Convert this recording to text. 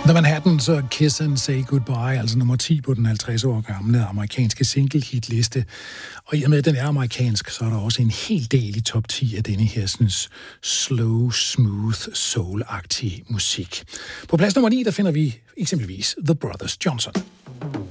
Manhattan, så Kiss and Say Goodbye, altså nummer 10 på den 50 år gamle amerikanske single-hit-liste. Og i og med, at den er amerikansk, så er der også en hel del i top 10 af denne her sådan, slow, smooth, soul-agtig musik. På plads nummer 9, der finder vi eksempelvis The Brothers Johnson.